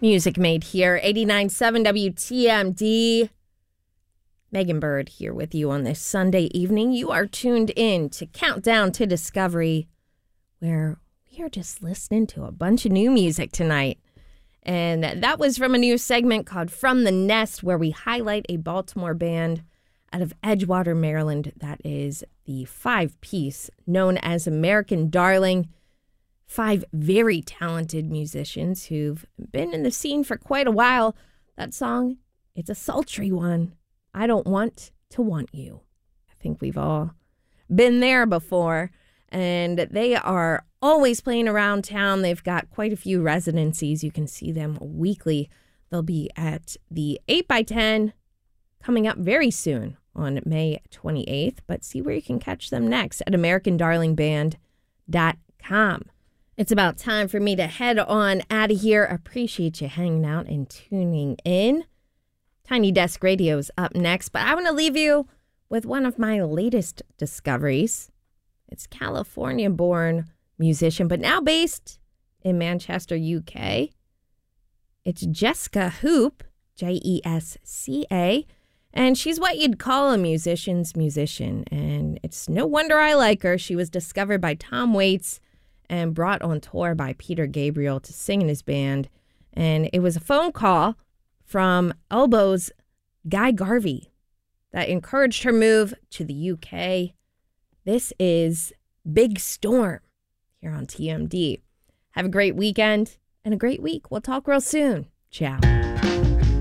Music made here, 89.7 WTMD. Megan Bird here with you on this Sunday evening. You are tuned in to Countdown to Discovery, where we are just listening to a bunch of new music tonight. And that was from a new segment called From the Nest, where we highlight a Baltimore band out of Edgewater, Maryland. That is the 5-piece known as American Darling. 5 very talented musicians who've been in the scene for quite a while. That song, it's a sultry one. I Don't Want to Want You. I think we've all been there before. And they are always playing around town. They've got quite a few residencies. You can see them weekly. They'll be at the 8x10 coming up very soon on May 28th. But see where you can catch them next at AmericanDarlingBand.com. It's about time for me to head on out of here. Appreciate you hanging out and tuning in. Tiny Desk Radio is up next, but I want to leave you with one of my latest discoveries. It's California-born musician, but now based in Manchester, UK. It's Jesca Hoop, Jesca, and she's what you'd call a musician's musician, and it's no wonder I like her. She was discovered by Tom Waits and brought on tour by Peter Gabriel to sing in his band. And it was a phone call from Elbow's Guy Garvey that encouraged her move to the UK. This is Big Storm here on TMD. Have a great weekend and a great week. We'll talk real soon. Ciao.